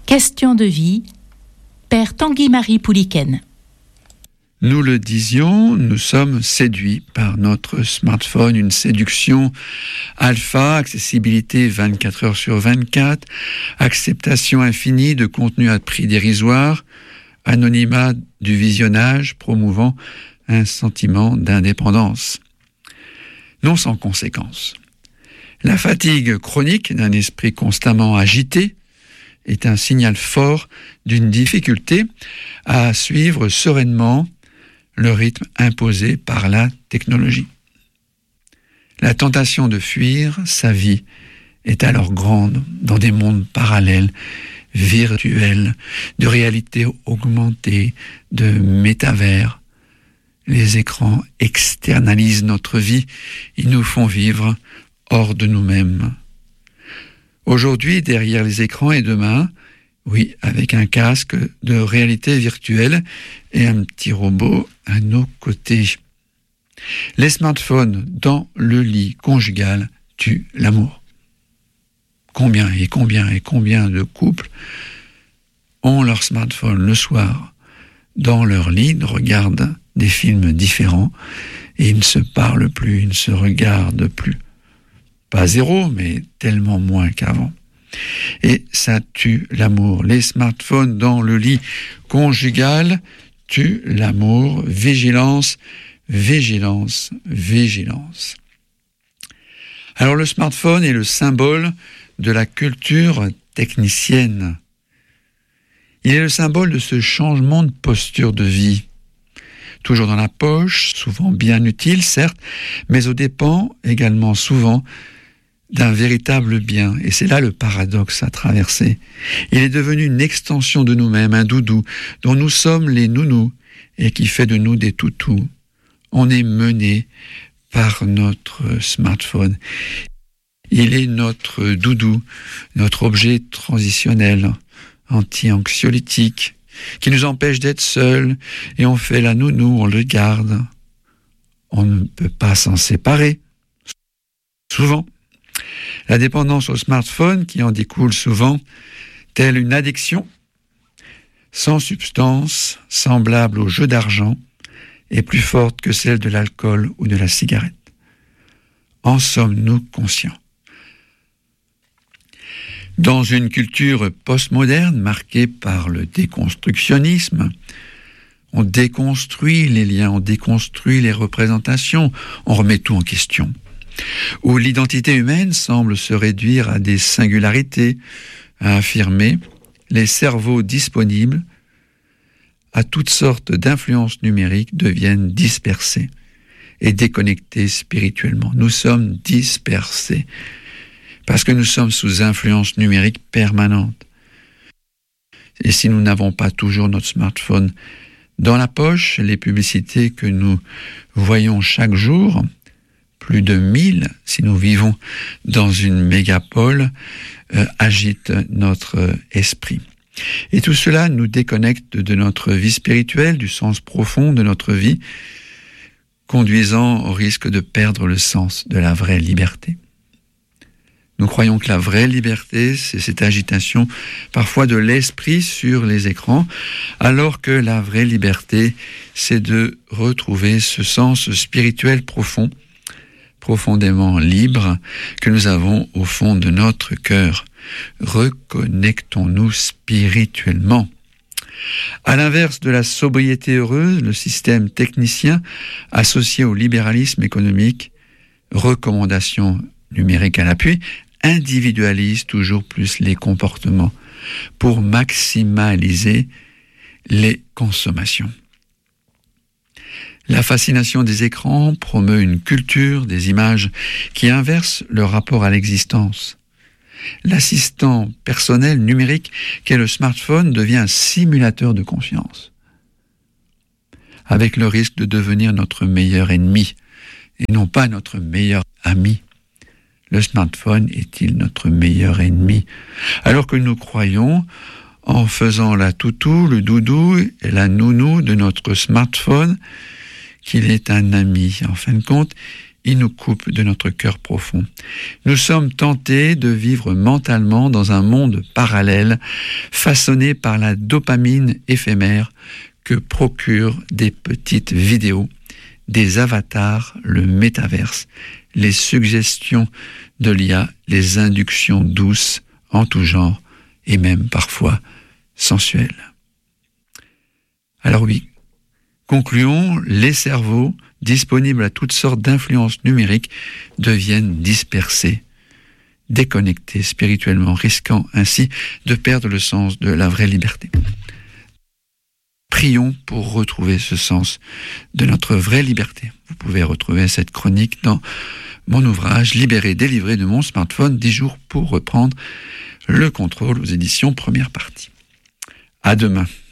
Question de vie, Père Tanguy-Marie Pouliken. Nous le disions, nous sommes séduits par notre smartphone, une séduction alpha, accessibilité 24 heures sur 24, acceptation infinie de contenu à prix dérisoire, anonymat du visionnage promouvant un sentiment d'indépendance. Non sans conséquence. La fatigue chronique d'un esprit constamment agité est un signal fort d'une difficulté à suivre sereinement le rythme imposé par la technologie. La tentation de fuir sa vie est alors grande dans des mondes parallèles, virtuels, de réalité augmentée, de métavers. Les écrans externalisent notre vie, ils nous font vivre hors de nous-mêmes. Aujourd'hui, derrière les écrans et demain, oui, avec un casque de réalité virtuelle et un petit robot à nos côtés. Les smartphones dans le lit conjugal tuent l'amour. Combien de couples ont leur smartphone le soir dans leur lit, regardent des films différents et ils ne se parlent plus, ils ne se regardent plus. Pas zéro, mais tellement moins qu'avant. Et ça tue l'amour. Les smartphones dans le lit conjugal tuent l'amour. Vigilance, vigilance, vigilance. Alors le smartphone est le symbole de la culture technicienne. Il est le symbole de ce changement de posture de vie. Toujours dans la poche, souvent bien utile, certes, mais aux dépens également souvent d'un véritable bien. Et c'est là le paradoxe à traverser. Il est devenu une extension de nous-mêmes, un doudou, dont nous sommes les nounous, et qui fait de nous des toutous. On est mené par notre smartphone. Il est notre doudou, notre objet transitionnel, anti-anxiolytique, qui nous empêche d'être seuls, et on fait la nounou, on le garde. On ne peut pas s'en séparer. Souvent. La dépendance au smartphone qui en découle souvent, telle une addiction, sans substance, semblable au jeu d'argent, est plus forte que celle de l'alcool ou de la cigarette. En sommes-nous conscients ? Dans une culture postmoderne marquée par le déconstructionnisme, on déconstruit les liens, on déconstruit les représentations, on remet tout en question. Où l'identité humaine semble se réduire à des singularités, à affirmer les cerveaux disponibles à toutes sortes d'influences numériques deviennent dispersés et déconnectés spirituellement. Nous sommes dispersés parce que nous sommes sous influence numérique permanente. Et si nous n'avons pas toujours notre smartphone dans la poche, les publicités que nous voyons chaque jour, plus de 1000, si nous vivons dans une mégapole, agite notre esprit. Et tout cela nous déconnecte de notre vie spirituelle, du sens profond de notre vie, conduisant au risque de perdre le sens de la vraie liberté. Nous croyons que la vraie liberté, c'est cette agitation parfois de l'esprit sur les écrans, alors que la vraie liberté, c'est de retrouver ce sens spirituel profond, profondément libre, que nous avons au fond de notre cœur. Reconnectons-nous spirituellement. À l'inverse de la sobriété heureuse, le système technicien associé au libéralisme économique, recommandations numériques à l'appui, individualise toujours plus les comportements pour maximaliser les consommations. La fascination des écrans promeut une culture des images qui inverse le rapport à l'existence. L'assistant personnel numérique qu'est le smartphone devient un simulateur de confiance, avec le risque de devenir notre meilleur ennemi et non pas notre meilleur ami. Le smartphone est-il notre meilleur ennemi ? Alors que nous croyons, en faisant la toutou, le doudou et la nounou de notre smartphone, qu'il est un ami. En fin de compte, il nous coupe de notre cœur profond. Nous sommes tentés de vivre mentalement dans un monde parallèle, façonné par la dopamine éphémère que procurent des petites vidéos, des avatars, le métaverse, les suggestions de l'IA, les inductions douces en tout genre et même parfois sensuelles. Alors oui, concluons, les cerveaux disponibles à toutes sortes d'influences numériques deviennent dispersés, déconnectés spirituellement, risquant ainsi de perdre le sens de la vraie liberté. Prions pour retrouver ce sens de notre vraie liberté. Vous pouvez retrouver cette chronique dans mon ouvrage « Libéré, délivré de mon smartphone, 10 jours pour reprendre le contrôle » aux éditions Première Partie. À demain.